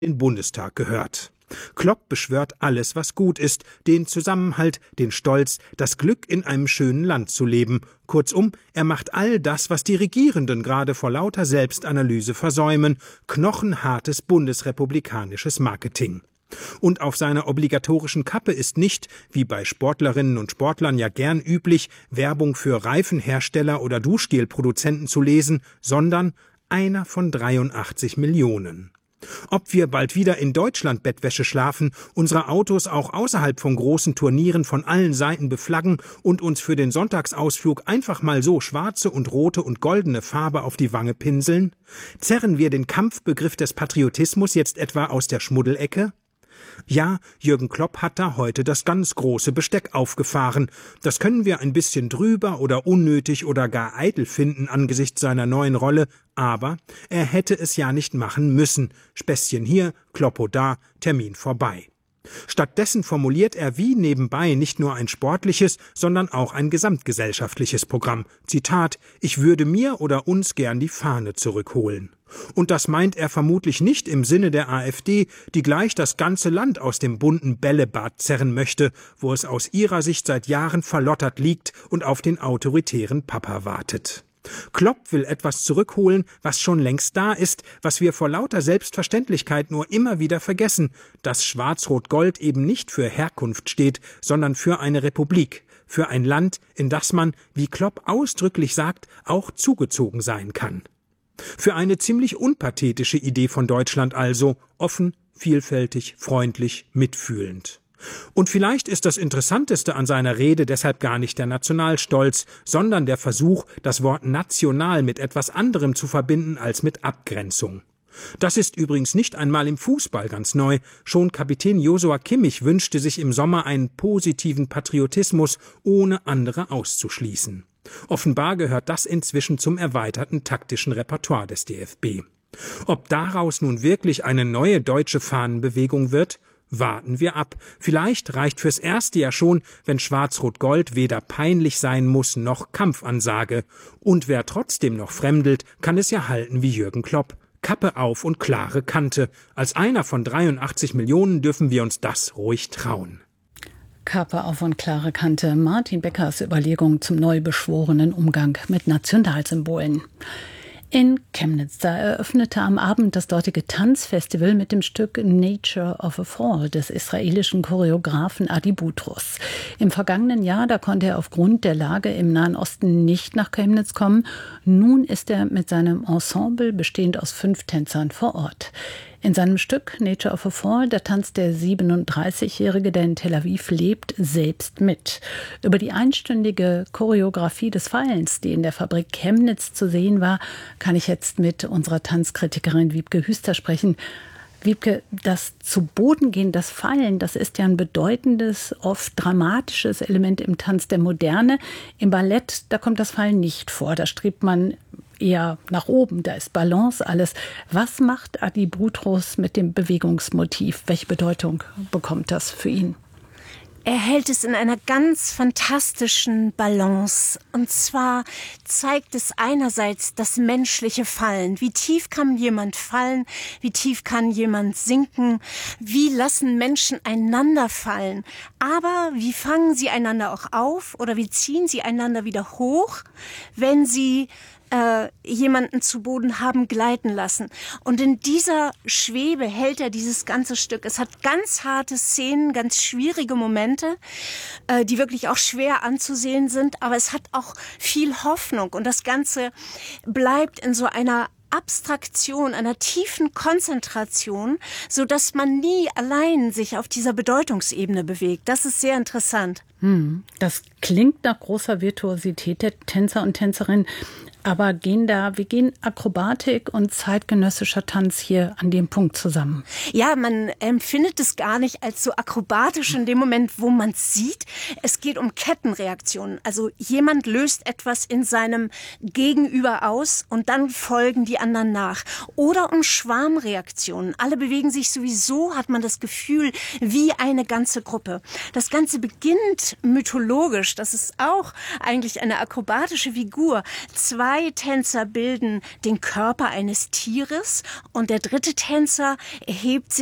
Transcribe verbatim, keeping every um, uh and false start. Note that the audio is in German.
den Bundestag gehört. Klopp beschwört alles, was gut ist, den Zusammenhalt, den Stolz, das Glück, in einem schönen Land zu leben. Kurzum, er macht all das, was die Regierenden gerade vor lauter Selbstanalyse versäumen, knochenhartes bundesrepublikanisches Marketing. Und auf seiner obligatorischen Kappe ist nicht, wie bei Sportlerinnen und Sportlern ja gern üblich, Werbung für Reifenhersteller oder Duschgelproduzenten zu lesen, sondern einer von dreiundachtzig Millionen. Ob wir bald wieder in Deutschland Bettwäsche schlafen, unsere Autos auch außerhalb von großen Turnieren von allen Seiten beflaggen und uns für den Sonntagsausflug einfach mal so schwarze und rote und goldene Farbe auf die Wange pinseln? Zerren wir den Kampfbegriff des Patriotismus jetzt etwa aus der Schmuddelecke? Ja, Jürgen Klopp hat da heute das ganz große Besteck aufgefahren. Das können wir ein bisschen drüber oder unnötig oder gar eitel finden angesichts seiner neuen Rolle, aber er hätte es ja nicht machen müssen. Späßchen hier, Kloppo da, Termin vorbei. Stattdessen formuliert er wie nebenbei nicht nur ein sportliches, sondern auch ein gesamtgesellschaftliches Programm. Zitat: Ich würde mir oder uns gern die Fahne zurückholen. Und das meint er vermutlich nicht im Sinne der AfD, die gleich das ganze Land aus dem bunten Bällebad zerren möchte, wo es aus ihrer Sicht seit Jahren verlottert liegt und auf den autoritären Papa wartet. Klopp will etwas zurückholen, was schon längst da ist, was wir vor lauter Selbstverständlichkeit nur immer wieder vergessen, dass Schwarz-Rot-Gold eben nicht für Herkunft steht, sondern für eine Republik, für ein Land, in das man, wie Klopp ausdrücklich sagt, auch zugezogen sein kann. Für eine ziemlich unpathetische Idee von Deutschland also, offen, vielfältig, freundlich, mitfühlend. Und vielleicht ist das Interessanteste an seiner Rede deshalb gar nicht der Nationalstolz, sondern der Versuch, das Wort national mit etwas anderem zu verbinden als mit Abgrenzung. Das ist übrigens nicht einmal im Fußball ganz neu. Schon Kapitän Joshua Kimmich wünschte sich im Sommer einen positiven Patriotismus, ohne andere auszuschließen. Offenbar gehört das inzwischen zum erweiterten taktischen Repertoire des D F B. Ob daraus nun wirklich eine neue deutsche Fahnenbewegung wird? Warten wir ab. Vielleicht reicht fürs Erste ja schon, wenn Schwarz-Rot-Gold weder peinlich sein muss noch Kampfansage. Und wer trotzdem noch fremdelt, kann es ja halten wie Jürgen Klopp. Kappe auf und klare Kante. Als einer von dreiundachtzig Millionen dürfen wir uns das ruhig trauen. Kappe auf und klare Kante. Martin Beckers Überlegung zum neu beschworenen Umgang mit Nationalsymbolen. In Chemnitz, da eröffnete am Abend das dortige Tanzfestival mit dem Stück Nature of a Fall des israelischen Choreografen Adi Boutros. Im vergangenen Jahr, da konnte er aufgrund der Lage im Nahen Osten nicht nach Chemnitz kommen. Nun ist er mit seinem Ensemble, bestehend aus fünf Tänzern, vor Ort. In seinem Stück Nature of a Fall, da tanzt der siebenunddreißigjährige, der in Tel Aviv lebt, selbst mit. Über die einstündige Choreografie des Fallens, die in der Fabrik Chemnitz zu sehen war, kann ich jetzt mit unserer Tanzkritikerin Wiebke Hüster sprechen. Wiebke, das zu Boden gehen, das Fallen, das ist ja ein bedeutendes, oft dramatisches Element im Tanz der Moderne. Im Ballett, da kommt das Fallen nicht vor. Da strebt man eher nach oben, da ist Balance alles. Was macht Adi Boutros mit dem Bewegungsmotiv? Welche Bedeutung bekommt das für ihn? Er hält es in einer ganz fantastischen Balance. Und zwar zeigt es einerseits das menschliche Fallen. Wie tief kann jemand fallen? Wie tief kann jemand sinken? Wie lassen Menschen einander fallen? Aber wie fangen sie einander auch auf? Oder wie ziehen sie einander wieder hoch, wenn sie äh, jemanden zu Boden haben gleiten lassen? Und in dieser Schwebe hält er dieses ganze Stück. Es hat ganz harte Szenen, ganz schwierige Momente, äh, die wirklich auch schwer anzusehen sind, aber es hat auch viel Hoffnung und das Ganze bleibt in so einer Abstraktion, einer tiefen Konzentration, so dass man nie allein sich auf dieser Bedeutungsebene bewegt. Das ist sehr interessant. Hm, das klingt nach großer Virtuosität der Tänzer und Tänzerinnen. Aber gehen da, wie gehen Akrobatik und zeitgenössischer Tanz hier an dem Punkt zusammen? Ja, man empfindet es gar nicht als so akrobatisch in dem Moment, wo man es sieht. Es geht um Kettenreaktionen. Also jemand löst etwas in seinem Gegenüber aus und dann folgen die anderen nach. Oder um Schwarmreaktionen. Alle bewegen sich sowieso, hat man das Gefühl, wie eine ganze Gruppe. Das Ganze beginnt mythologisch. Das ist auch eigentlich eine akrobatische Figur. Zwei Zwei Tänzer bilden den Körper eines Tieres und der dritte Tänzer erhebt sich